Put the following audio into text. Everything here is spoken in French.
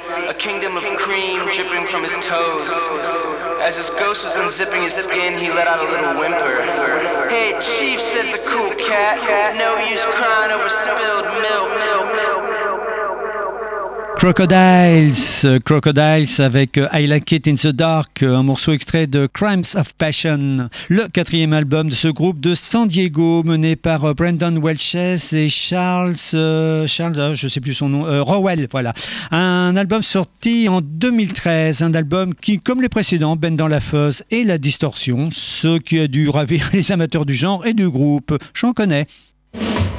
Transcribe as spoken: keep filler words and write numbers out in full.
a kingdom of cream dripping from his toes. As his ghost was unzipping his skin, he let out a little whimper. Hey, Chief, says the cool cat, no use crying over spilled milk. Crocodiles, Crocodiles avec I Like It in the Dark, un morceau extrait de Crimes of Passion, le quatrième album de ce groupe de San Diego mené par Brandon Welches et Charles, euh, Charles, je sais plus son nom, euh, Rowell, voilà. Un album sorti en deux mille treize, un album qui, comme les précédents, baigne dans la fuzz et la distorsion, ce qui a dû ravir les amateurs du genre et du groupe. J'en connais.